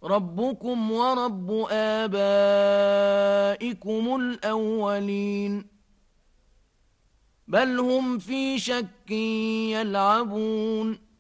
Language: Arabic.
ربكم ورب آبائكم الأولين بل هم في شك يلعبون